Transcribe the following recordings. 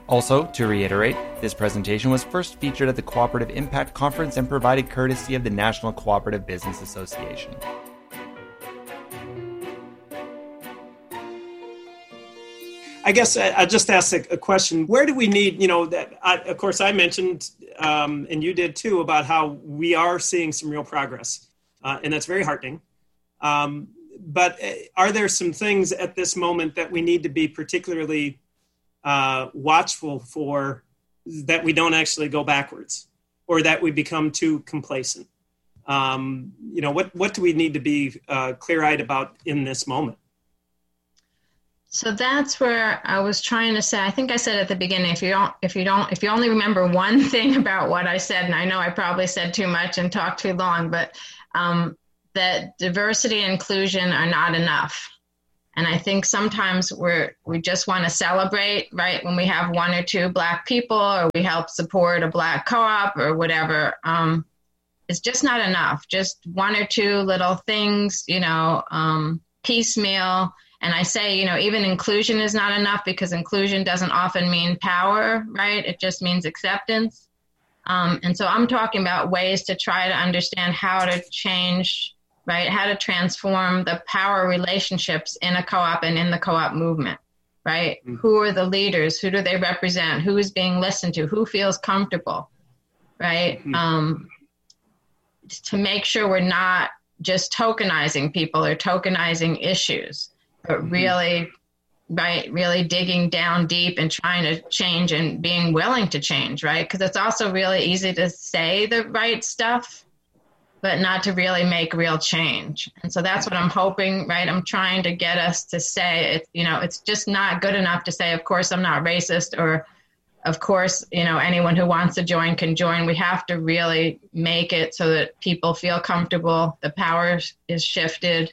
Also, to reiterate, this presentation was first featured at the Cooperative Impact Conference and provided courtesy of the National Cooperative Business Association. I guess I'll just ask a question. Where do we need, of course I mentioned, and you did too, about how we are seeing some real progress, and that's very heartening. But are there some things at this moment that we need to be particularly watchful for, that we don't actually go backwards or that we become too complacent? What do we need to be clear-eyed about in this moment? So that's where I was trying to say. I think I said at the beginning, if you only remember one thing about what I said, and I know I probably said too much and talked too long, but that diversity and inclusion are not enough. And I think sometimes we just want to celebrate, right, when we have one or two Black people, or we help support a Black co-op or whatever. It's just not enough. Just one or two little things, piecemeal. And I say, even inclusion is not enough, because inclusion doesn't often mean power, right? It just means acceptance. And so I'm talking about ways to try to understand how to change, right? How to transform the power relationships in a co-op and in the co-op movement, right? Mm-hmm. Who are the leaders? Who do they represent? Who is being listened to? Who feels comfortable, right? Mm-hmm. To make sure we're not just tokenizing people or tokenizing issues, but really, right, really digging down deep and trying to change and being willing to change, right? Because it's also really easy to say the right stuff, but not to really make real change. And so that's what I'm hoping, right? I'm trying to get us to say, it's just not good enough to say, of course, I'm not racist, or of course, anyone who wants to join can join. We have to really make it so that people feel comfortable. The power is shifted.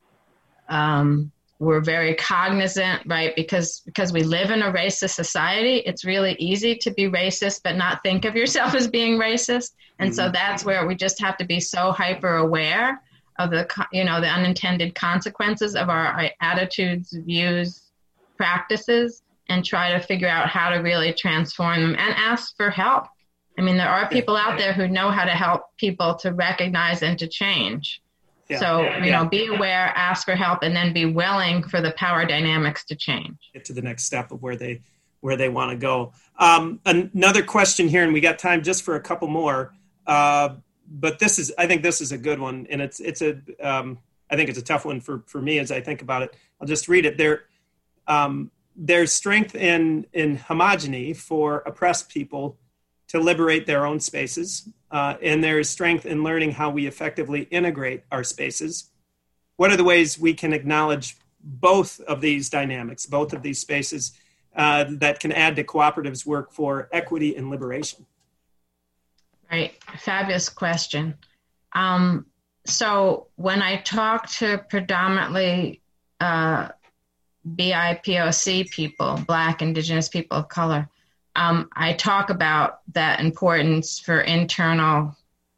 We're very cognizant, right? Because we live in a racist society, it's really easy to be racist, but not think of yourself as being racist. And so that's where we just have to be so hyper aware of the unintended consequences of our attitudes, views, practices, and try to figure out how to really transform them and ask for help. I mean, there are people out there who know how to help people to recognize and to change. Be aware, ask for help, and then be willing for the power dynamics to change. Get to the next step of where they want to go. Another question here, and we got time just for a couple more. But I think this is a good one, and I think it's a tough one for me as I think about it. I'll just read it. There's strength in homogeny for oppressed people to liberate their own spaces. And there is strength in learning how we effectively integrate our spaces. What are the ways we can acknowledge both of these dynamics, both of these spaces that can add to cooperatives' work for equity and liberation? Right. Fabulous question. So when I talk to predominantly BIPOC people, Black, Indigenous people of color, I talk about that importance for internal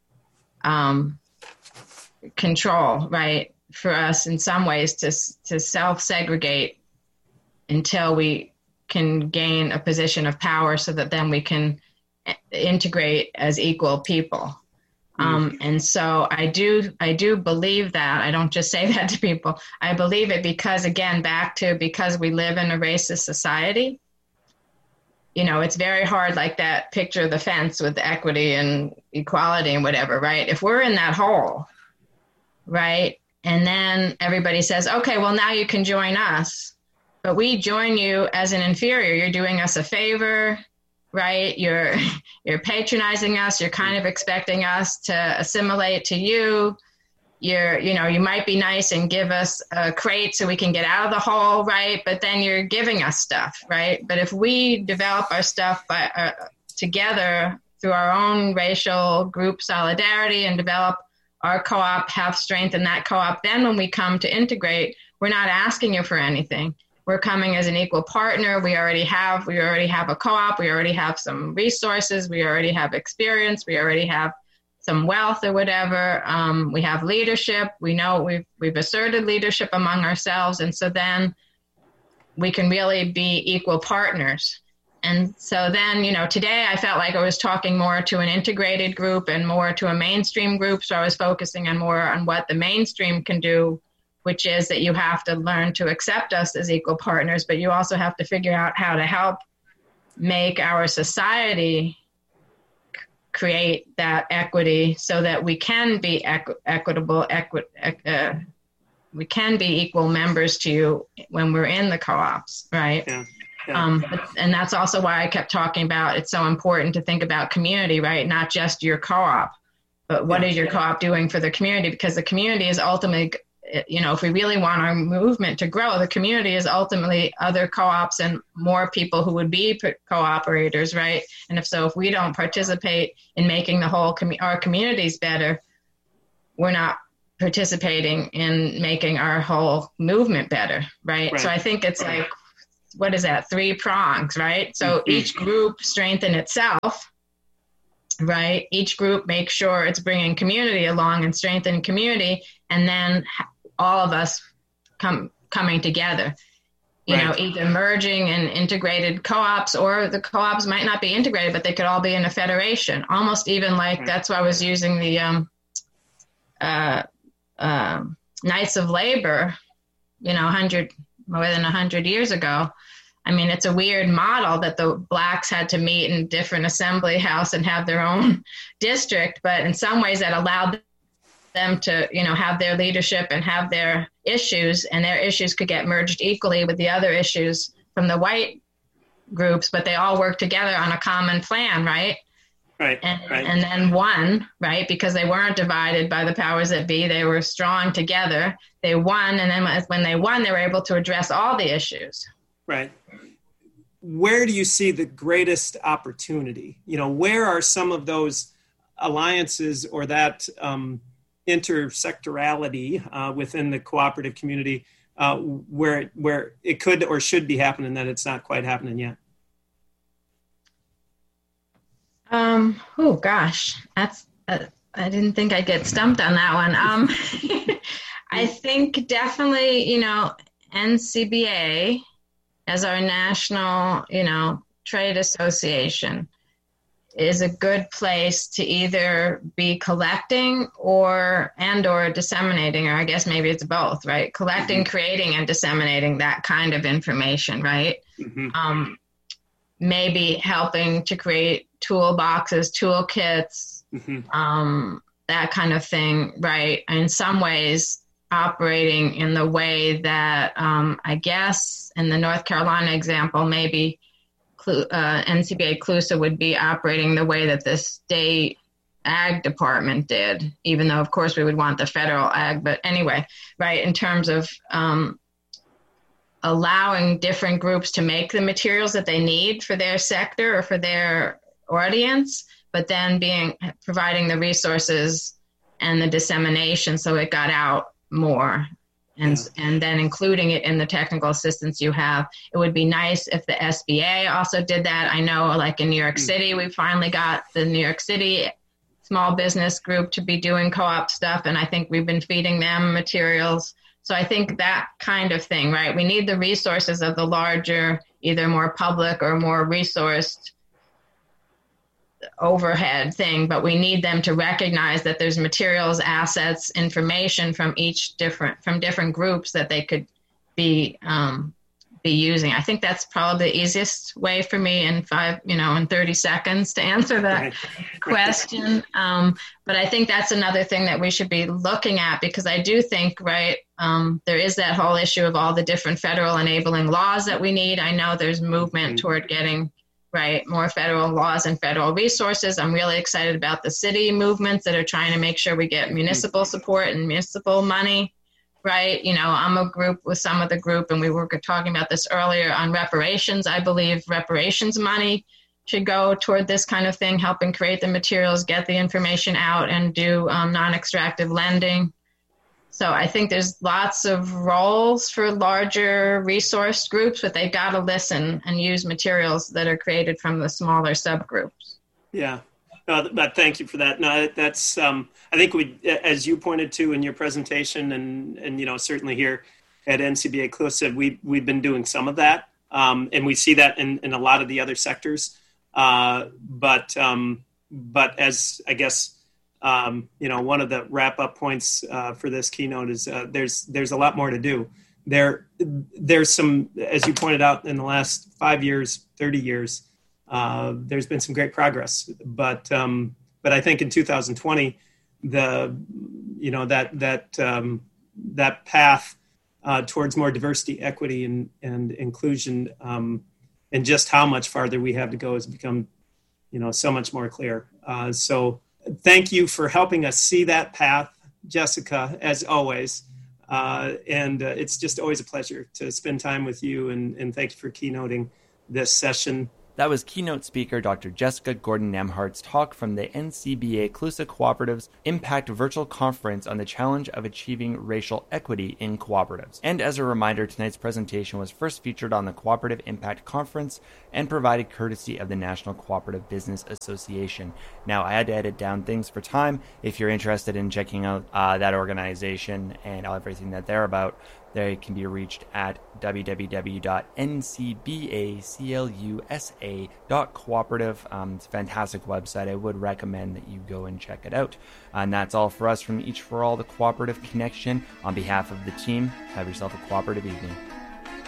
control, right? For us, in some ways, to self-segregate until we can gain a position of power, so that then we can integrate as equal people. And so I do believe that. I don't just say that to people. I believe it because we live in a racist society. It's very hard, like that picture of the fence with equity and equality and whatever, right? If we're in that hole, right? And then everybody says, okay, well, now you can join us, but we join you as an inferior. You're doing us a favor, right? You're patronizing us. You're kind of expecting us to assimilate to you. You might be nice and give us a crate so we can get out of the hole, right? But then you're giving us stuff, right? But if we develop our stuff together through our own racial group solidarity and develop our co-op, have strength in that co-op, then when we come to integrate, we're not asking you for anything. We're coming as an equal partner. We already have a co-op. We already have some resources. We already have experience. We already have some wealth or whatever. We have leadership. We know we've asserted leadership among ourselves. And so then we can really be equal partners. And so then, today I felt like I was talking more to an integrated group and more to a mainstream group. So I was focusing on more on what the mainstream can do, which is that you have to learn to accept us as equal partners, but you also have to figure out how to help make our society create that equity so that we can be equitable, we can be equal members to you when we're in the co-ops, right? Yeah. And that's also why I kept talking about it's so important to think about community, right? Not just your co-op, but what is your co-op doing for the community? Because the community is ultimately, if we really want our movement to grow, the community is ultimately other co-ops and more people who would be co-operators, right? And if we don't participate in making the whole our communities better, we're not participating in making our whole movement better, right? So I think it's like, what is that? 3 prongs, right? So each group strengthen itself, right? Each group make sure it's bringing community along and strengthen community, and then all of us coming together, either merging in integrated co-ops, or the co-ops might not be integrated, but they could all be in a federation, almost even like that's why I was using the Knights of Labor, more than 100 years ago. I mean, it's a weird model that the blacks had to meet in different assembly house and have their own district, but in some ways that allowed them to, have their leadership and have their issues, and their issues could get merged equally with the other issues from the white groups, but they all worked together on a common plan, right? Right. And then won, right? Because they weren't divided by the powers that be. They were strong together. They won. And then when they won, they were able to address all the issues. Right. Where do you see the greatest opportunity? Where are some of those alliances or that intersectorality within the cooperative community where it could or should be happening that it's not quite happening yet? Oh gosh, that's I didn't think I'd get stumped on that one. I think definitely, NCBA as our national, trade association is a good place to either be collecting or disseminating, or I guess maybe it's both, right? Collecting, creating, and disseminating that kind of information, right? Maybe helping to create toolboxes, toolkits, that kind of thing, right? In some ways, operating in the way that I guess in the North Carolina example, maybe NCBA CLUSA would be operating the way that the state ag department did, even though, of course, we would want the federal ag. But anyway, right, in terms of allowing different groups to make the materials that they need for their sector or for their audience, but then providing the resources and the dissemination so it got out more, and then including it in the technical assistance you have. It would be nice if the SBA also did that. I know, like in New York City, we finally got the New York City small business group to be doing co-op stuff, and I think we've been feeding them materials. So I think that kind of thing, right? We need the resources of the larger, either more public or more resourced overhead thing, but we need them to recognize that there's materials, assets, information from different groups that they could be using. I think that's probably the easiest way for me in 30 seconds to answer that question. But I think that's another thing that we should be looking at, because I do think, right, there is that whole issue of all the different federal enabling laws that we need. I know there's movement toward getting, right, more federal laws and federal resources. I'm really excited about the city movements that are trying to make sure we get municipal support and municipal money. Right. I'm a group with some of the group, and we were talking about this earlier on reparations. I believe reparations money should go toward this kind of thing, helping create the materials, get the information out, and do non-extractive lending. So I think there's lots of roles for larger resource groups, but they've got to listen and use materials that are created from the smaller subgroups. Yeah. But thank you for that. No, that's I think we, as you pointed to in your presentation, and certainly here at NCBA CLUSA, we've been doing some of that. And we see that in a lot of the other sectors. But as I guess, one of the wrap up points for this keynote is there's a lot more to do. There's some, as you pointed out, in the last 5 years, 30 years, there's been some great progress. But I think in 2020, that path towards more diversity, equity, and inclusion, and just how much farther we have to go has become, so much more clear. So thank you for helping us see that path, Jessica, as always. And it's just always a pleasure to spend time with you, and thank you for keynoting this session. That was keynote speaker Dr. Jessica Gordon-Nemhart's talk from the NCBA CLUSA Cooperatives Impact Virtual Conference on the challenge of achieving racial equity in cooperatives. And as a reminder, tonight's presentation was first featured on the Cooperative Impact Conference and provided courtesy of the National Cooperative Business Association. Now, I had to edit down things for time. If you're interested in checking out that organization and everything that they're about, they can be reached at www.ncbaclusa.cooperative. It's a fantastic website. I would recommend that you go and check it out. And that's all for us from Each for All, the Cooperative Connection. On behalf of the team, have yourself a cooperative evening.